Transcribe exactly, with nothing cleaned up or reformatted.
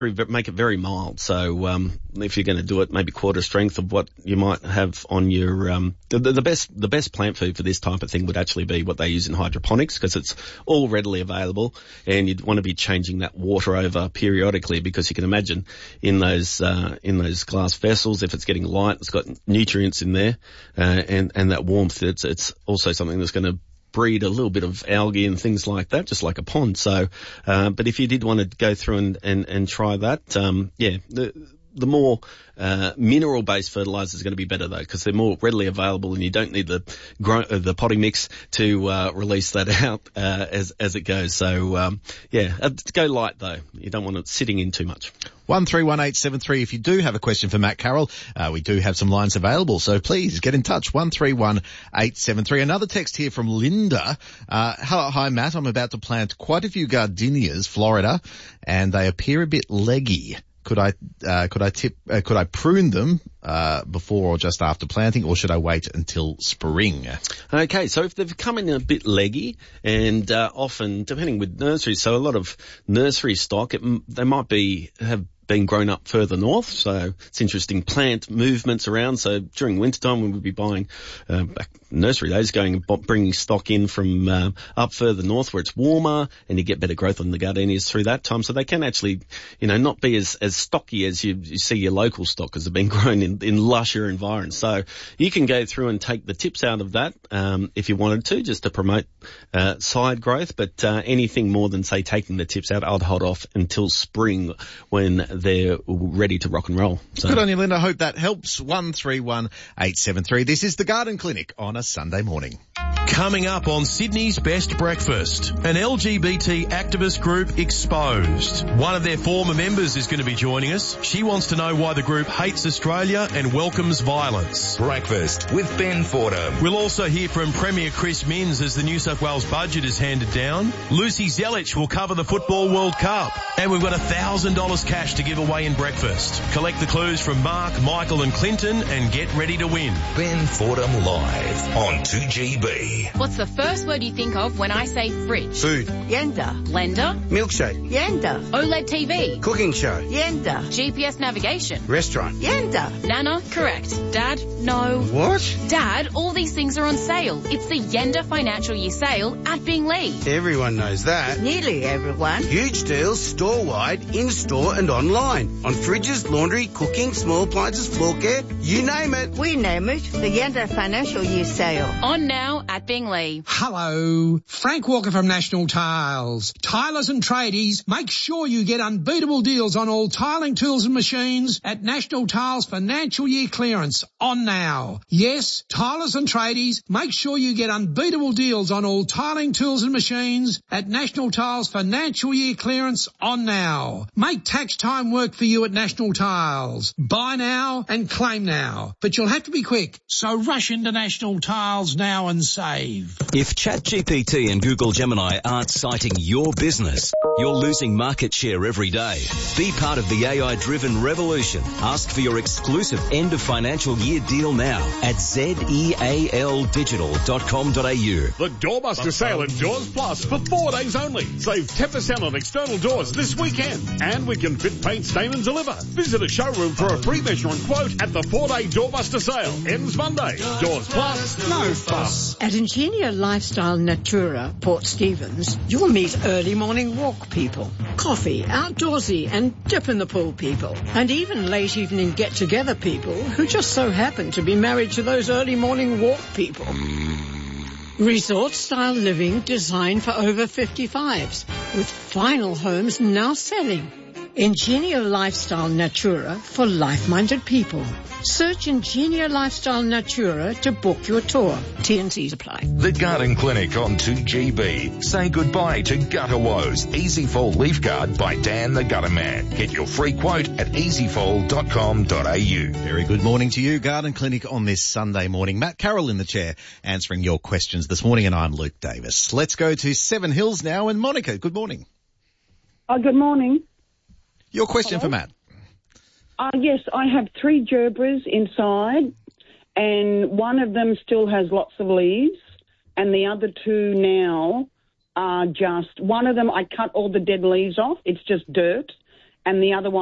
make it very mild. So um, if you're going to do it, maybe quarter strength of what you might have on your um, the, the best the best plant food for this type of thing would actually be what they use in hydroponics, because it's all readily available, and you'd want to be changing that water over periodically, because you can imagine in those uh, in those glass vessels, if it's getting light, it's got nutrients in there, uh, and and that warmth. It's it's also something that's going to breed a little bit of algae and things like that, just like a pond. So, uh, but if you did want to go through and, and, and try that, um, yeah, the, the more, uh, mineral-based fertilizers are going to be better though, because they're more readily available, and you don't need the, grow, uh, the potting mix to, uh, release that out, uh, as, as it goes. So, um, yeah, uh, go light though. You don't want it sitting in too much. one three one eight seven three. If you do have a question for Matt Carroll, uh, we do have some lines available, so please get in touch. one three one eight seven three. Another text here from Linda. Uh, hello, hi Matt. I'm about to plant quite a few gardenias, Florida, and they appear a bit leggy. Could I, uh, could I tip, uh, could I prune them, uh, before or just after planting, or should I wait until spring? Okay, so if they've come in a bit leggy, and, uh, often, depending with nurseries, so a lot of nursery stock, it, they might be, have been grown up further north, so it's interesting plant movements around. So during wintertime, we would be buying, uh, back nursery days, going and bringing stock in from uh, up further north where it's warmer, and you get better growth on the gardenias through that time. So they can actually, you know, not be as, as stocky as you, you see your local stock, because they've been grown in, in lusher environs. So you can go through and take the tips out of that, um, if you wanted to, just to promote, uh, side growth. But, uh, anything more than, say, taking the tips out, I'd hold off until spring when they're ready to rock and roll. So. Good on you, Linda. I hope that helps. one three one eight seven three. This is the Garden Clinic on a Sunday morning. Coming up on Sydney's Best Breakfast, an L G B T activist group exposed. One of their former members is going to be joining us. She wants to know why the group hates Australia and welcomes violence. Breakfast with Ben Fordham. We'll also hear from Premier Chris Minns as the New South Wales budget is handed down. Lucy Zelich will cover the Football World Cup. And we've got one thousand dollars cash to give away in breakfast. Collect the clues from Mark, Michael and Clinton and get ready to win. Ben Fordham live on two G B. What's the first word you think of when I say fridge? Food. Yenda. Blender. Milkshake. Yenda. OLED T V. Cooking show. Yenda. G P S navigation. Restaurant. Yenda. Nana. Correct. Dad. No. What? Dad, all these things are on sale. It's the Yenda Financial Year Sale at Binglee. Everyone knows that. Nearly everyone. Huge deals store-wide, in-store and online. On fridges, laundry, cooking, small appliances, floor care, you name it. We name it the Yenda Financial Year Sale. On now at Binglee. Hello, Frank Walker from National Tiles. Tilers and tradies, make sure you get unbeatable deals on all tiling tools and machines at National Tiles Financial Year Clearance. On now. Yes, tilers and tradies, make sure you get unbeatable deals on all tiling tools and machines at National Tiles Financial Year Clearance. On now. Make tax time work for you at National Tiles. Buy now and claim now. But you'll have to be quick, so rush into National Tiles now and save. If ChatGPT and Google Gemini aren't citing your business, you're losing market share every day. Be part of the A I-driven revolution. Ask for your exclusive end of financial year deal now at zeal digital dot com dot a u. The Doorbuster sale at Doors Plus for four days only. Save ten percent on external doors this weekend. And we can fit, paint, stain and deliver. Visit a showroom for a free measure and quote at the four-day Doorbuster sale. Ends Monday. Doors Plus, no fuss. At Ingenia Lifestyle Natura, Port Stephens, you'll meet early morning walk people, coffee, outdoorsy and dip in the pool people, and even late evening get-together people who just so happen to be married to those early morning walk people. Resort-style living designed for over fifty-fives, with final homes now selling. Ingenia Lifestyle Natura for life-minded people. Search Ingenia Lifestyle Natura to book your tour. T and C's apply. The Garden Clinic on two G B. Say goodbye to gutter woes. Easy Fall Leaf Guard by Dan the Gutter Man. Get your free quote at easy fall dot com dot a u. Very good morning to you, Garden Clinic on this Sunday morning. Matt Carroll in the chair answering your questions this morning, and I'm Luke Davis. Let's go to Seven Hills now, and Monica, good morning. Oh, good morning. Your question Hello? for Matt. Uh, yes, I have three gerbras inside, and one of them still has lots of leaves, and the other two now are just, one of them I cut all the dead leaves off, it's just dirt, and the other one